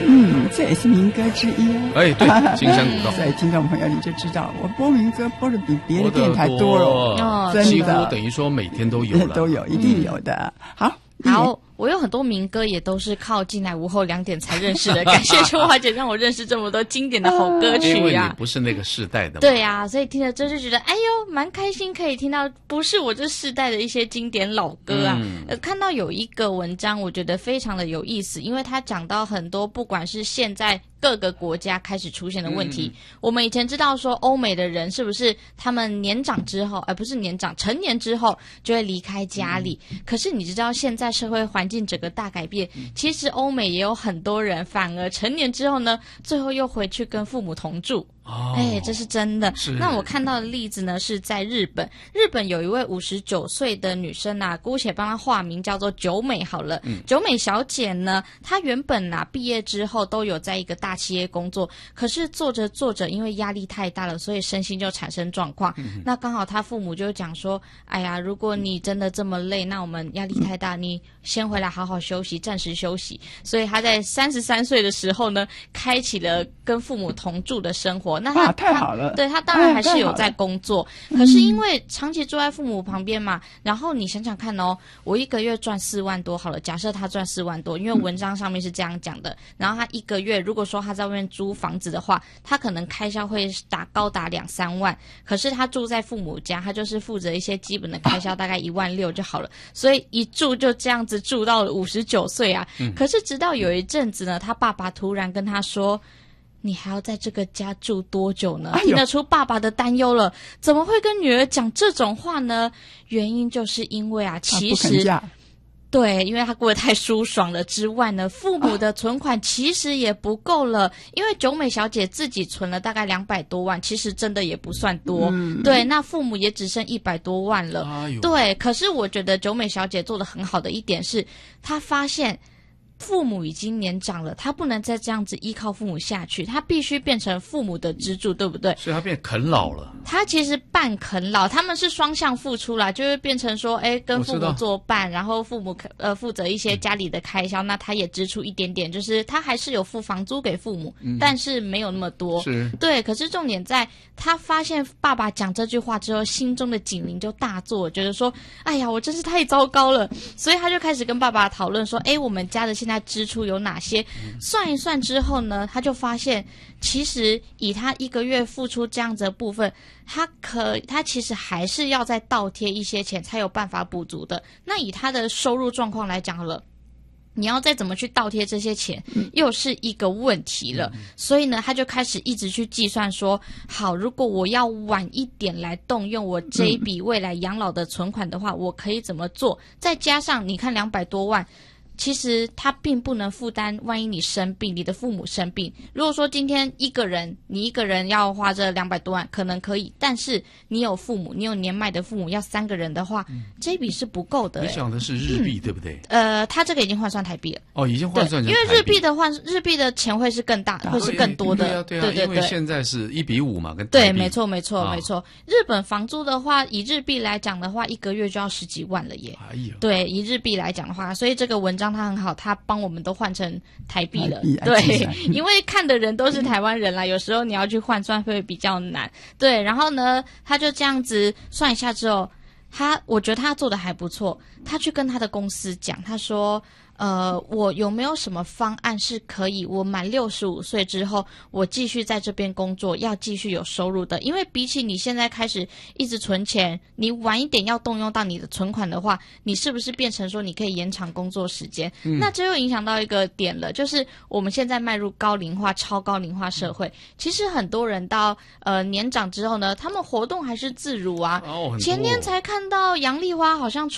这也是民歌之一啊。 哎，对，金山古道。 所以听众朋友你就知道，我播民歌播的比别的电台多了，真的， 几乎等于说每天都有了， 都有，一定有的。好。 我有很多民歌也都是靠进来午后2点才认识的，感谢春华姐让我认识这么多经典的好歌曲啊！ 因为你不是那个世代的嘛。 对啊，所以听了之后就觉得，哎呦，蛮开心，可以听到不是我这世代的一些经典老歌啊。看到有一个文章，我觉得非常的有意思，因为他讲到很多，不管是现在各个国家开始出现的问题。我们以前知道说欧美的人是不是他们年长之后，不是年长，成年之后就会离开家里。可是你知道现在社会环境整个大改变，其实欧美也有很多人反而成年之后呢，最后又回去跟父母同住。这是真的。那我看到的例子呢是在日本，日本有一位59岁的女生啊，姑且帮她化名叫做久美好了。久美小姐呢，她原本毕业之后都有在一个大企业工作，可是做着做着因为压力太大了，所以身心就产生状况。那刚好她父母就讲说，哎呀，如果你真的这么累，那我们压力太大，你先回来好好休息，暂时休息。所以她在33岁的时候呢，开启了跟父母同住的生活。那他太好了， 对，他当然还是有在工作，可是因为长期住在父母旁边嘛，然后你想想看哦，我一个月赚4万多好了，假设他赚4万多，因为文章上面是这样讲的，然后他一个月如果说他在外面租房子的话，他可能开销会高达2-3万，可是他住在父母家，他就是负责一些基本的开销，大概1万6就好了，所以一住就这样子住到了59岁啊。可是直到有一阵子呢，他爸爸突然跟他说，你还要在这个家住多久呢？听得出爸爸的担忧了，怎么会跟女儿讲这种话呢？原因就是因为其实对，因为他过得太舒爽了之外呢，父母的存款其实也不够了，因为久美小姐自己存了大概200多万，其实真的也不算多。对，那父母也只剩100多万了。对，可是我觉得久美小姐做得很好的一点是，她发现父母已经年长了，他不能再这样子依靠父母下去，他必须变成父母的支柱，对不对？ 所以他变啃老了。 他其实半啃老，他们是双向付出啦，就会变成说，跟父母作伴，然后父母负责一些家里的开销，那他也支出一点点，就是他还是有付房租给父母，但是没有那么多。是，对。可是重点在他发现爸爸讲这句话之后，心中的警铃就大作，觉得说，哎呀，我真是太糟糕了，所以他就开始跟爸爸讨论说，我们家的现在支出有哪些？算一算之后呢，他就发现，其实以他一个月付出这样子的部分，他其实还是要再倒贴一些钱才有办法补足的。那以他的收入状况来讲好了，你要再怎么去倒贴这些钱，又是一个问题了。所以呢，他就开始一直去计算说，好，如果我要晚一点来动用我这一笔未来养老的存款的话，我可以怎么做？再加上你看200多万。其实他并不能负担，万一你生病，你的父母生病，如果说今天你一个人要花这200多万，可能可以，但是你有父母，你有年迈的父母，要3个人的话，这笔是不够的。 你讲的是日币，对不对？ 他这个已经换算台币了。 哦，已经换算成台币。 因为日币的钱会是更大，会是更多的。 对，因为现在是1:5嘛，跟台币。 对，没错。日本房租的话，以日币来讲的话，一个月就要10几万了耶。对，以日币来讲的话，所以这个文章它很好，它帮我们都换成台币了。对，因为看的人都是台湾人啦，有时候你要去换算会比较难。对，然后呢，他就这样子算一下之后，我觉得他做的还不错。他去跟他的公司讲，他说，我有没有什么方案是可以我满65岁之后，我继续在这边工作，要继续有收入的？因为比起你现在开始一直存钱，你晚一点要动用到你的存款的话，你是不是变成说你可以延长工作时间？那这又影响到一个点了，就是我们现在迈入高龄化、超高龄化社会，其实很多人到年长之后呢，他们活动还是自如啊。前天才看到杨丽花好像